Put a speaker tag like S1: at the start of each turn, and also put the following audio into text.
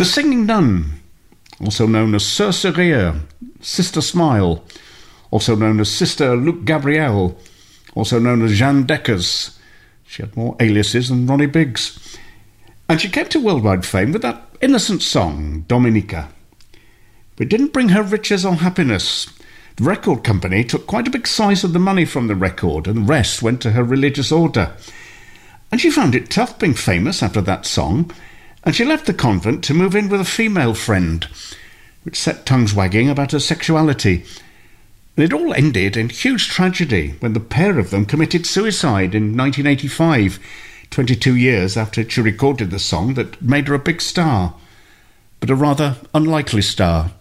S1: The Singing Nun, also known as Sœur Sérère, Sister Smile, also known as Sister Luc Gabriel, also known as Jeanne Deckers. She had more aliases than Ronnie Biggs. And she came to worldwide fame with that innocent song, Dominica. But it didn't bring her riches or happiness. The record company took quite a big slice of the money from the record, and the rest went to her religious order. And she found it tough being famous after that song, and she left the convent to move in with a female friend, which set tongues wagging about her sexuality. And it all ended in huge tragedy when the pair of them committed suicide in 1985, 22 years after she recorded the song that made her a big star, but a rather unlikely star.